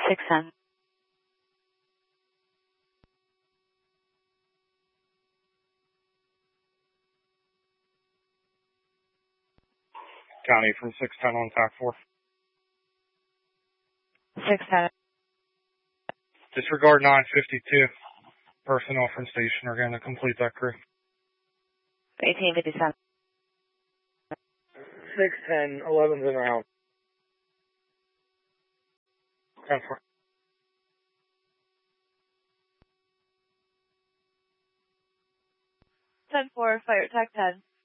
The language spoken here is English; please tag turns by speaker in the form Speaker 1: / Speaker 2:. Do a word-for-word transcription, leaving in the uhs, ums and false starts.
Speaker 1: six ten.
Speaker 2: County from six ten on T A C four.
Speaker 1: six ten.
Speaker 2: Disregard nine fifty-two. Personnel from station are going to complete that crew.
Speaker 1: eighteen fifty-seven.
Speaker 2: six ten, eleven's in round. ten four.
Speaker 1: ten four, fire attack ten.